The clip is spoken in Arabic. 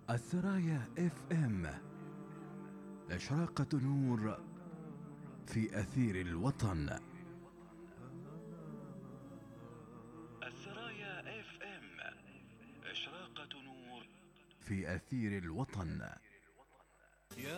السرايا اف ام، إشراقة نور في أثير الوطن. السرايا اف ام، إشراقة نور في أثير الوطن.